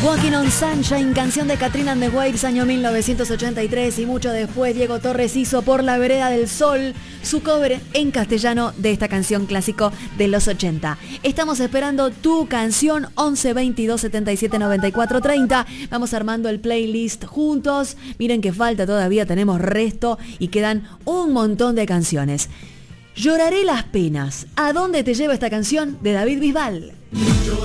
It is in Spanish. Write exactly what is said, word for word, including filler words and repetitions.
Walking on Sunshine, canción de Katrina and the Waves, año mil novecientos ochenta y tres, y mucho después Diego Torres hizo Por la vereda del sol, su cover en castellano de esta canción clásico de los ochenta. Estamos esperando tu canción, once veintidós setenta y siete noventa y cuatro treinta. Vamos armando el playlist juntos. Miren que falta todavía, tenemos resto y quedan un montón de canciones. Lloraré las penas. ¿A dónde te lleva esta canción de David Bisbal?